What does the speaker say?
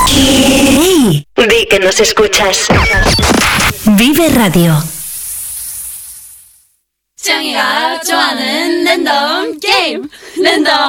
¡Hey! Di que nos escuchas. Vive Radio. 짱이가 좋아하는 랜덤 게임 랜덤